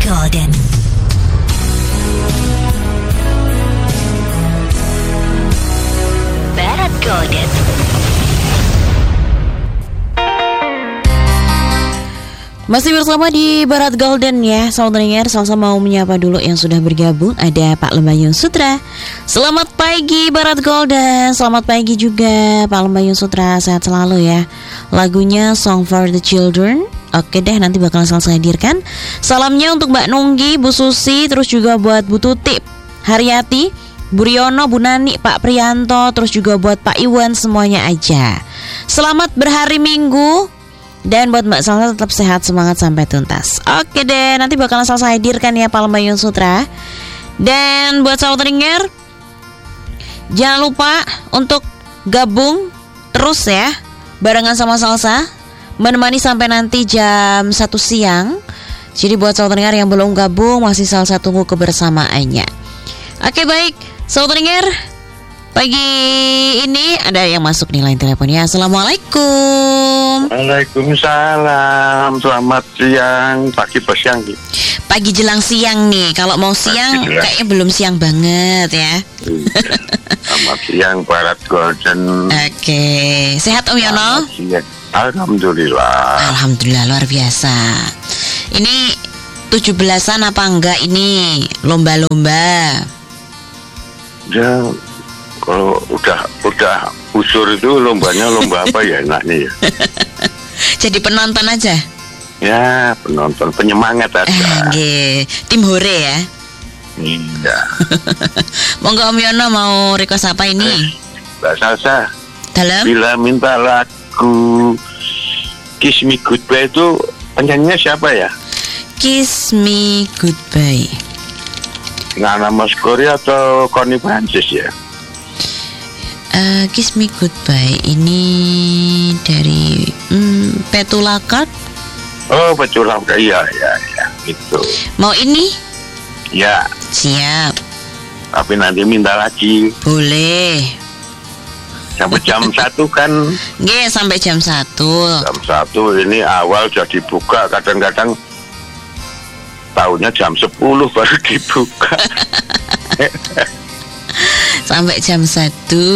Golden. Barat Golden. Masih bersama di Barat Golden ya, saudara dengar. Salsa mau menyapa dulu yang sudah bergabung. Ada Pak Lembayung Sutra. Selamat pagi Barat Golden. Selamat pagi juga Pak Lembayung Sutra. Sehat selalu ya. Lagunya Song for the Children. Oke deh, nanti bakal Salsa hadirkan. Salamnya untuk Mbak Nunggi, Bu Susi, terus juga buat Bu Tuti, Haryati, Bu Riono, Bu Nani, Pak Prianto, terus juga buat Pak Iwan, semuanya aja. Selamat berhari Minggu. Dan buat Mbak Salsa tetap sehat, semangat sampai tuntas. Oke deh, nanti bakalan Salsa hadirkan ya Pak Lembayung Sutra. Dan buat sahabat dengar, jangan lupa untuk gabung terus ya, barengan sama Salsa, menemani sampai nanti jam 1 siang. Jadi buat sahabat dengar yang belum gabung, masih Salsa tunggu kebersamaannya. Oke baik, sahabat dengar, pagi ini ada yang masuk nih line teleponnya. Assalamualaikum. Waalaikumsalam. Selamat siang, pagi pas siang. Pagi jelang siang nih. Kalau mau siang kayaknya belum siang banget ya. Selamat siang Barat Golden. Oke. Sehat Om Yono? Alhamdulillah. Alhamdulillah, luar biasa. Ini 17-an apa enggak ini? Lomba-lomba. Ya, kalau udah usur itu lombanya lomba apa ya enaknya ya? Jadi penonton aja? Ya, penonton, penyemangat aja. Tim hore ya? Iya. Monggo Om Yono mau request apa ini? Mbak Salsa, dalam? bila minta lagu Kiss Me Goodbye itu penyanyinya siapa ya? Kiss Me Goodbye. Nana Moskori atau Connie Francis ya? Kiss Me Goodbye ini dari Petula Card. Oh, Petula Card, iya itu. Mau ini? Ya. Siap. Tapi nanti minta lagi. Boleh. Sampai jam 1 kan? Nggih, sampai jam 1. Jam 1 ini awal sudah dibuka, kadang-kadang tahunnya jam 10 baru dibuka. Sampai jam 1.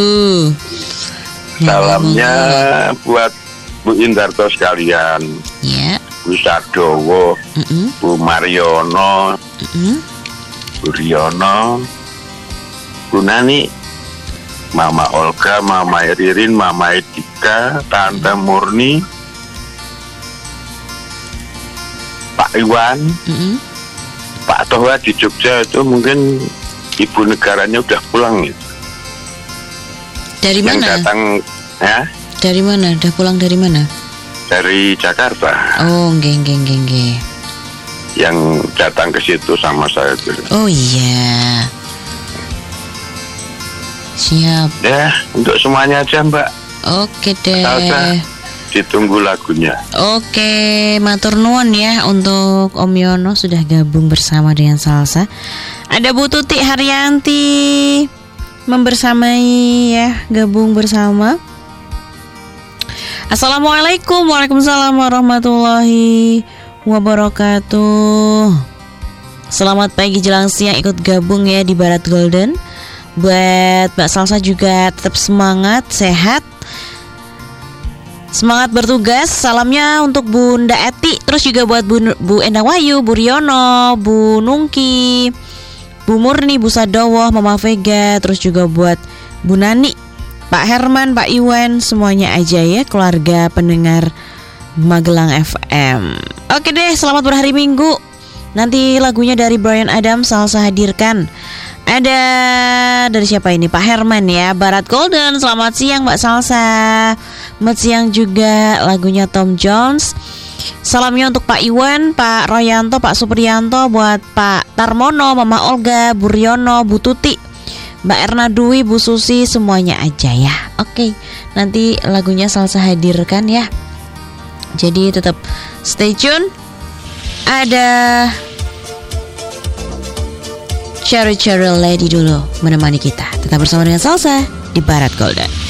Salamnya buat Bu Indarto sekalian, ya. Bu Sadowo, Bu Mariono, Bu Riono, Bu Nani, Mama Olga, Mama Ririn, Mama Edika, Tante Murni, Pak Iwan, Pak Toha di Jogja itu mungkin ibu negaranya udah pulang gitu. Dari mana? Yang datang ya? Dari mana? Udah pulang dari mana? Dari Jakarta. Oh, nggih. Yang datang ke situ sama saya dulu. Oh iya. Siap. Ya, untuk semuanya aja Mbak. Oke deh. Salsa, ditunggu lagunya. Oke, matur nuwun ya untuk Om Yono sudah gabung bersama dengan Salsa. Ada Bu Tuti Haryanti membersamai ya, gabung bersama. Assalamualaikum. Waalaikumsalam warahmatullahi wabarakatuh. Selamat pagi jelang siang, ikut gabung ya di Barat Golden. Buat Mbak Salsa juga tetap semangat, sehat, semangat bertugas. Salamnya untuk Bunda Eti, terus juga buat Bu Endang Wayu, Bu Riono, Bu Nungki, Bu Murni, Bu Sadowo, Mama Vega, terus juga buat Bu Nani, Pak Herman, Pak Iwan, semuanya aja ya, keluarga pendengar Magelang FM. Oke deh, selamat berhari Minggu. Nanti lagunya dari Bryan Adams Salsa hadirkan. Ada dari siapa ini? Pak Herman ya, Barat Golden. Selamat siang Mbak Salsa. Selamat siang juga, lagunya Tom Jones. Salamnya untuk Pak Iwan, Pak Royanto, Pak Supriyanto, buat Pak Tarmono, Mama Olga, Bu Riono, Bu Tuti, Mbak Erna Dwi, Bu Susi, semuanya aja ya. Oke, nanti lagunya Salsa hadirkan ya. Jadi tetap stay tune. Ada Cherry Cherry Lady dulu menemani kita. Tetap bersama dengan Salsa di Barat Golden.